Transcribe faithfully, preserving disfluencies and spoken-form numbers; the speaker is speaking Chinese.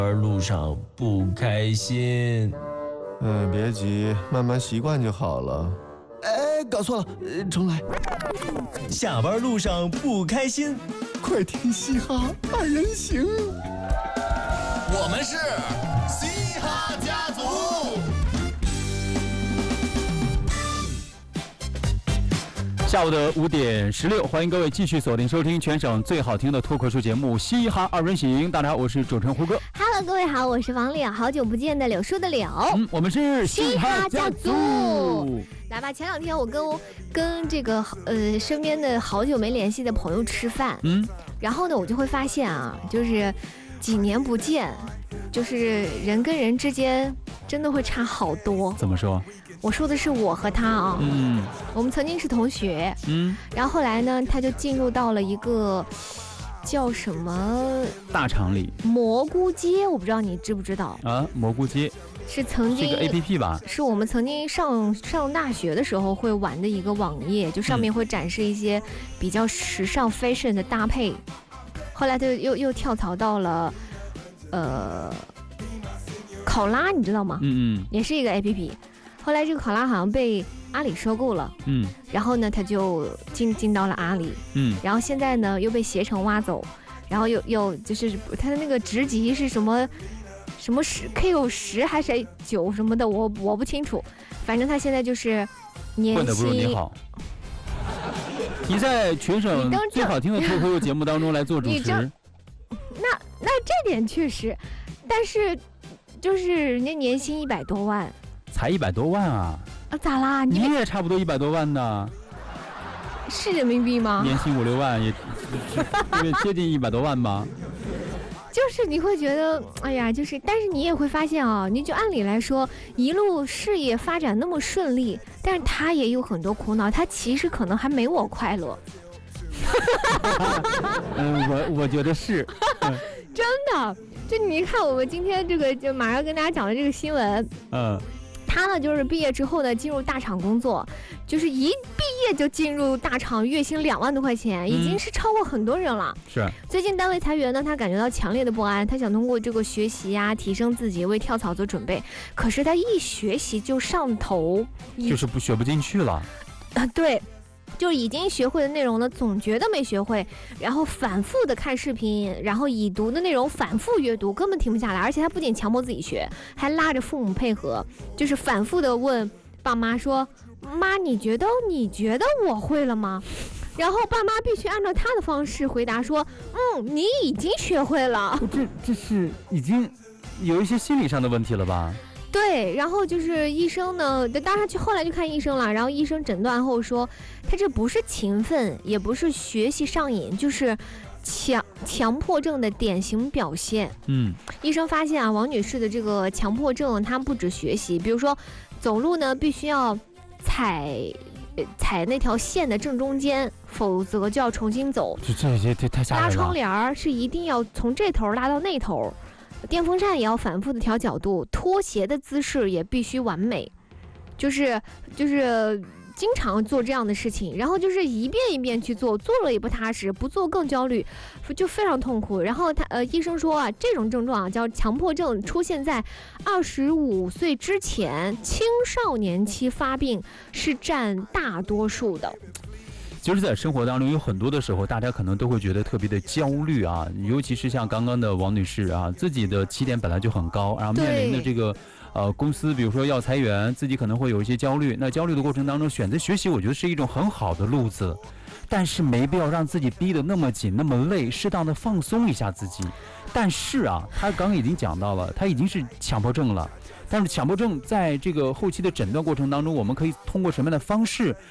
而路上不开心。 嗯，别急，慢慢习惯就好了。 哎，搞错了，呃重来。下班路上不开心， 快听嘻哈二人行。 我们是嘻哈家族。 下午的五点十六，欢迎各位继续锁定收听全省最好听的脱口秀节目《嘻哈二人行》。大家好，我是主持人胡歌。 Hello， 各位好，我是王柳，好久不见的柳树的柳。 嗯，我们是嘻哈家族。 来吧，前两天我跟跟这个呃身边的好久没联系的朋友吃饭， 嗯， 然后呢，我就会发现啊，就是几年不见，就是人跟人之间真的会差好多。 怎么说？ 我说的是我和他啊， 嗯， 我们曾经是同学， 嗯， 然后后来呢，他就进入到了一个叫什么大厂里蘑菇街，我不知道你知不知道啊？蘑菇街是曾经是个 A P P 吧？ 是我们曾经上上大学的时候会玩的一个网页，就上面会展示一些比较时尚 fashion 的搭配。后来他又又跳槽到了呃考拉，你知道吗？ 嗯嗯， 也是一个 A P P。后来这个考拉好像被阿里收购了， 嗯， 然后呢他就进进到了阿里， 嗯， 然后现在呢又被携程挖走，然后又又就是他的那个职级是什么什么十 K 有十还是九什么的，我我不清楚，反正他现在就是年薪混得不如你好。你在全省最好听的脱口秀节目当中来做主持， 那那这点确实，但是就是人家年薪一百多万。 才一百多万啊！ 啊，咋啦？ 你也差不多一百多万呢。 是人民币吗？ 年薪五六万也，也接近一百多万吧。 就是你会觉得，哎呀，就是，但是你也会发现啊，你就按理来说，一路事业发展那么顺利，但是他也有很多苦恼，他其实可能还没我快乐。 嗯，我我觉得是，嗯、 真的。就你看，我们今天这个就马上跟大家讲的这个新闻， 嗯。 他呢，就是毕业之后呢，进入大厂工作，就是一毕业就进入大厂，月薪两万多块钱，已经是超过很多人了。 是。 最近单位裁员呢，他感觉到强烈的不安，他想通过这个学习呀、啊，提升自己，为跳槽做准备。可是他一学习就上头， 就是不学不进去了。 啊，对。就已经学会的内容呢，总觉得没学会，然后反复的看视频，然后已读的内容反复阅读，根本停不下来。而且他不仅强迫自己学，还拉着父母配合，就是反复的问爸妈说：“妈，你觉得你觉得我会了吗？”然后爸妈必须按照他的方式回答说：“嗯，你已经学会了。” 这这是已经有一些心理上的问题了吧？ 对，然后就是医生呢，当然去后来就看医生了，然后医生诊断后说，他这不是勤奋，也不是学习上瘾，就是强强迫症的典型表现。 嗯， 医生发现啊，王女士的这个强迫症，她不止学习，比如说走路呢，必须要踩踩那条线的正中间，否则就要重新走。 这这这这太吓人了。 拉窗帘是一定要从这头拉到那头。电风扇也要反复的调角度，拖鞋的姿势也必须完美，就是就是经常做这样的事情，然后就是一遍一遍去做，做了也不踏实，不做更焦虑，就非常痛苦。然后他呃医生说啊，这种症状啊叫强迫症，出现在二十五岁之前，青少年期发病是占大多数的。 其实在生活当中有很多的时候，大家可能都会觉得特别的焦虑啊，尤其是像刚刚的王女士啊，自己的起点本来就很高，然后面临的这个呃公司比如说要裁员，自己可能会有一些焦虑，那焦虑的过程当中选择学习，我觉得是一种很好的路子，但是没必要让自己逼得那么紧那么累，适当的放松一下自己。但是啊，他刚刚已经讲到了，他已经是强迫症了，但是强迫症在这个后期的诊断过程当中，我们可以通过什么样的方式